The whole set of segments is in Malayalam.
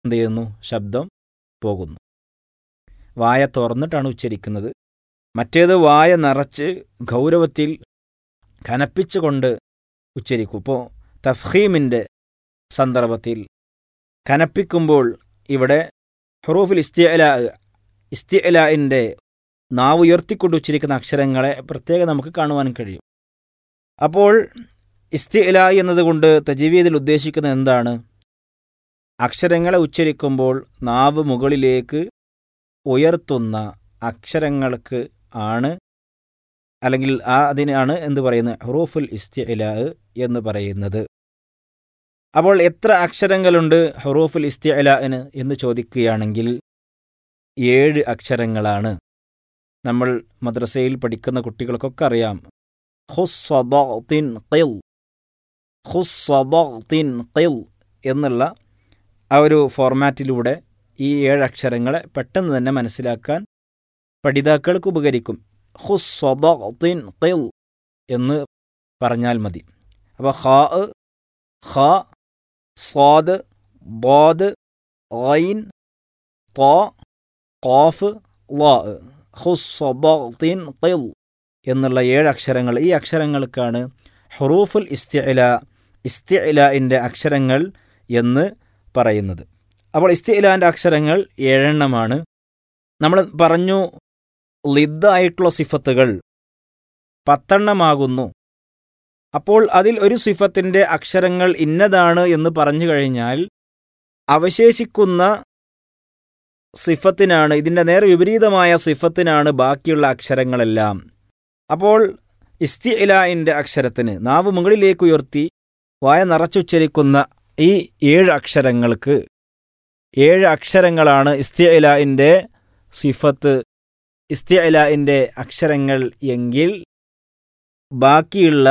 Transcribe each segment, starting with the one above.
എന്ത് ചെയ്യുന്നു? ശബ്ദം പോകുന്നു. വായ തുറന്നിട്ടാണ് ഉച്ചരിക്കുന്നത്. മറ്റേത് വായ നിറച്ച് ഗൗരവത്തിൽ കനപ്പിച്ചുകൊണ്ട് ഉച്ചരിക്കും. ഇപ്പോൾ തഫ്ഖീമിൻ്റെ സന്ദർഭത്തിൽ കനപ്പിക്കുമ്പോൾ ഇവിടെ ഹുറൂഫുൽ ഇസ്തിഅലാഇൻ്റെ നാവ് ഉയർത്തിക്കൊണ്ട് ഉച്ചരിക്കുന്ന അക്ഷരങ്ങളെ പ്രത്യേകം നമുക്ക് കാണുവാൻ കഴിയും. അപ്പോൾ ഇസ്തിഅലാ എന്നതുകൊണ്ട് തജ്വീദിൽ ഉദ്ദേശിക്കുന്നത് എന്താണ്? അക്ഷരങ്ങളെ ഉച്ചരിക്കുമ്പോൾ നാവ് മുകളിലേക്ക് ഉയർത്തുന്ന അക്ഷരങ്ങൾക്ക് ആണ്, അല്ലെങ്കിൽ അതിനാണ് എന്ത് പറയുന്നത്? ഹുറൂഫുൽ ഇസ്തിഅലാ എന്ന് പറയുന്നത്. അപ്പോൾ എത്ര അക്ഷരങ്ങളുണ്ട് ഹുറൂഫുൽ ഇസ്തിഅലാന് എന്ന് ചോദിക്കുകയാണെങ്കിൽ 7 അക്ഷരങ്ങളാണ്. നമ്മൾ മദ്രസയിൽ പഠിക്കുന്ന കുട്ടികൾക്കൊക്കെ അറിയാം. ഖുസ്സദഅത്തിൻ ഖിൽ, ഖുസ്സദഅത്തിൻ ഖിൽ എന്നുള്ള ആ ഒരു ഫോർമാറ്റിലൂടെ ഈ 7 അക്ഷരങ്ങളെ പെട്ടെന്ന് തന്നെ മനസ്സിലാക്കാൻ പഠിതാക്കൾക്ക് ഉപകരിക്കും. ഖുസ്സദഅത്തിൻ ഖിൽ എന്ന് പറഞ്ഞാൽ മതി. അപ്പോൾ ഖ, സ്വാദ്, ളാദ്, ഐൻ, ത, ഖാഫ്, ളാ, ഖുസ്സദഅത്തിൻ ഖിൽ എന്നുള്ള 7 അക്ഷരങ്ങൾ. ഈ അക്ഷരങ്ങൾക്കാണ് ഹുറൂഫുൽ ഇസ്തിഅലാഇൻ്റെ അക്ഷരങ്ങൾ എന്ന് പറയുന്നത്. അപ്പോൾ ഇസ്തിഅലാൻ്റെ അക്ഷരങ്ങൾ 7 എണ്ണമാണ്. നമ്മൾ പറഞ്ഞു ലിദ്ദായിട്ടുള്ള സിഫത്തുകൾ 10 എണ്ണമാകുന്നു. അപ്പോൾ അതിൽ ഒരു സിഫത്തിൻ്റെ അക്ഷരങ്ങൾ ഇന്നതാണ് എന്ന് പറഞ്ഞു കഴിഞ്ഞാൽ അവശേഷിക്കുന്ന സിഫത്തിനാണ്, ഇതിൻ്റെ നേരെ വിപരീതമായ സിഫത്തിനാണ് ബാക്കിയുള്ള അക്ഷരങ്ങളെല്ലാം. അപ്പോൾ ഇസ്തിഅലാഇൻ്റെ അക്ഷരത്തിന് നാവ് മുകളിലേക്ക് ഉയർത്തി വായ നിറച്ചുച്ചരിക്കുന്ന ഈ 7 അക്ഷരങ്ങൾക്ക് 7 അക്ഷരങ്ങളാണ് ഇസ്തിഅലാഇൻ്റെ സിഫത്ത്, ഇസ്തിഅലാഇൻ്റെ അക്ഷരങ്ങൾ എങ്കിൽ ബാക്കിയുള്ള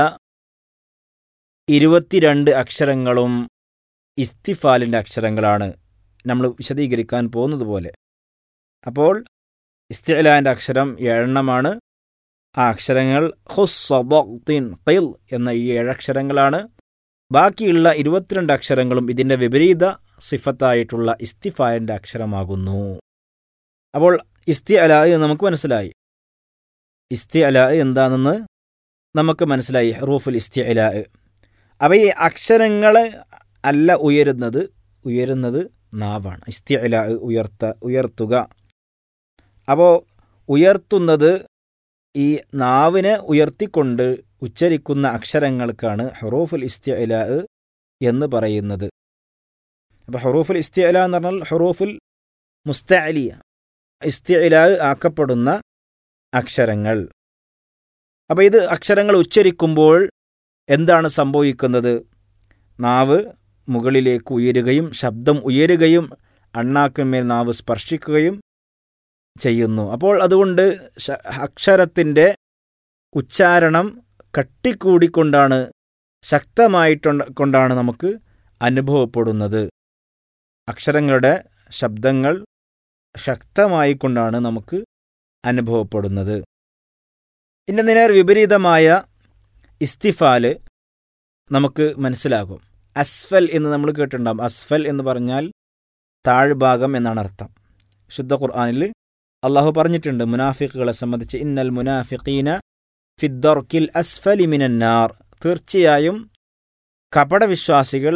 22 അക്ഷരങ്ങളും ഇസ്തിഫാലിൻ്റെ അക്ഷരങ്ങളാണ്, നമ്മൾ വിശദീകരിക്കാൻ പോകുന്നത് പോലെ. അപ്പോൾ ഇസ്തിഅലാഇൻ്റെ അക്ഷരം 7 എണ്ണമാണ്. ആ അക്ഷരങ്ങൾ ഖുസ്സദഅത്തിൻ ഖിൽ എന്ന ഈ 7 അക്ഷരങ്ങളാണ്. ബാക്കിയുള്ള 22 അക്ഷരങ്ങളും ഇതിൻ്റെ വിപരീത സിഫത്തായിട്ടുള്ള ഇസ്തിഫാലിൻ്റെ അക്ഷരമാകുന്നു. അപ്പോൾ ഇസ്തിഅലാ നമുക്ക് മനസ്സിലായി. ഇസ്തിഅലാ എന്താണെന്ന് നമുക്ക് മനസ്സിലായി. ഹുറൂഫുൽ ഇസ്തിഅലാ. അപ്പോൾ ഈ അക്ഷരങ്ങൾ അല്ല ഉയരുന്നത് നാവാണ്. ഇസ്തിഅലാ ഉയർത്തുക. അപ്പോൾ ഉയർത്തുന്നത് ഈ നാവിനെ ഉയർത്തിക്കൊണ്ട് ഉച്ചരിക്കുന്ന അക്ഷരങ്ങൾക്കാണ് ഹുറൂഫുൽ ഇസ്തിഅലാ എന്ന് പറയുന്നത്. അപ്പോൾ ഹുറൂഫുൽ ഇസ്തിഅലാ എന്ന് പറഞ്ഞാൽ ഹുറൂഫുൽ മുസ്തഅലിയ, ഇസ്തിഅലാ ആക്കപ്പെടുന്ന അക്ഷരങ്ങൾ. അപ്പോൾ ഇത് അക്ഷരങ്ങൾ ഉച്ചരിക്കുമ്പോൾ എന്താണ് സംഭവിക്കുന്നത്? നാവ് മുകളിലേക്ക് ഉയരുകയും ശബ്ദം ഉയരുകയും അണ്ണാക്കിന്മേൽ നാവ് സ്പർശിക്കുകയും ചെയ്യുന്നു. അപ്പോൾ അതുകൊണ്ട് അക്ഷരത്തിൻ്റെ ഉച്ചാരണം കട്ടിക്കൂടിക്കൊണ്ടാണ്, ശക്തമായിക്കൊണ്ടാണ് നമുക്ക് അനുഭവപ്പെടുന്നത്. അക്ഷരങ്ങളുടെ ശബ്ദങ്ങൾ ശക്തമായിക്കൊണ്ടാണ് നമുക്ക് അനുഭവപ്പെടുന്നത്. ഇതിൻ്റെ നേരെ വിപരീതമായ ഇസ്തിഫാല് നമുക്ക് മനസ്സിലാകും. അസ്ഫൽ എന്ന് നമ്മൾ കേട്ടിട്ടുണ്ടാകും. അസ്ഫൽ എന്ന് പറഞ്ഞാൽ താഴ്ഭാഗം എന്നാണ് അർത്ഥം. ശുദ്ധ ഖുർആനിൽ അള്ളാഹു പറഞ്ഞിട്ടുണ്ട് മുനാഫിക്കുകളെ സംബന്ധിച്ച്, ഇന്നൽ മുനാഫിഖീന ഫിദ്ദർക്കിൽ അസ്ഫലി മിനന്നാർ, തീർച്ചയായും കപടവിശ്വാസികൾ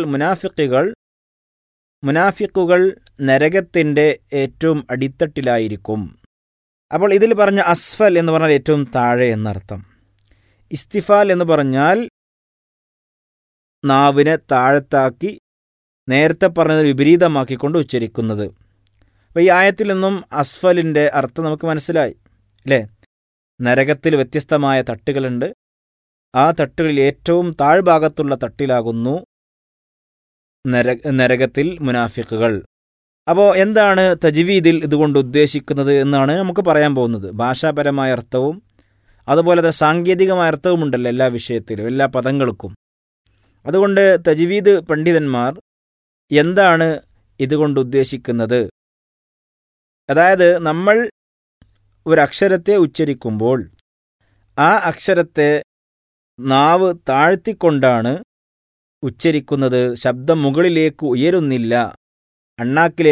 മുനാഫിക്കുകൾ നരകത്തിൻ്റെ ഏറ്റവും അടിത്തട്ടിലായിരിക്കും. അപ്പോൾ ഇതിൽ പറഞ്ഞ അസ്ഫൽ എന്ന് പറഞ്ഞാൽ ഏറ്റവും താഴെ എന്നർത്ഥം. ഇസ്തിഫാൽ എന്ന് പറഞ്ഞാൽ നാവിനെ താഴത്താക്കി നേരത്തെ പറഞ്ഞത് വിപരീതമാക്കിക്കൊണ്ട് ഉച്ചരിക്കുന്നത്. അപ്പോൾ ഈ ആയത്തിൽ നിന്നും അസ്ഫലിൻ്റെ അർത്ഥം നമുക്ക് മനസ്സിലായി അല്ലേ? നരകത്തിൽ വ്യത്യസ്തമായ തട്ടുകളുണ്ട്. ആ തട്ടുകളിൽ ഏറ്റവും താഴ്ഭാഗത്തുള്ള തട്ടിലാകുന്നു നരകത്തിൽ മുനാഫിക്കുകൾ. അപ്പോൾ എന്താണ് തജ്വീദിൽ ഇതുകൊണ്ട് ഉദ്ദേശിക്കുന്നത് എന്നാണ് നമുക്ക് പറയാൻ പോകുന്നത്. ഭാഷാപരമായ അർത്ഥവും അതുപോലെ തന്നെ സാങ്കേതികമായ അർത്ഥവും ഉണ്ടല്ലോ എല്ലാ വിഷയത്തിലും, എല്ലാ പദങ്ങൾക്കും. അതുകൊണ്ട് തജ്വീദ് പണ്ഡിതന്മാർ എന്താണ് ഇതുകൊണ്ട് ഉദ്ദേശിക്കുന്നത്? അതായത് നമ്മൾ ഒരക്ഷരത്തെ ഉച്ചരിക്കുമ്പോൾ ആ അക്ഷരത്തെ നാവ് താഴ്ത്തിക്കൊണ്ടാണ് ഉച്ചരിക്കുന്നത്. ശബ്ദം മുകളിലേക്ക് ഉയരുന്നില്ല. അണ്ണാക്കിലേക്ക്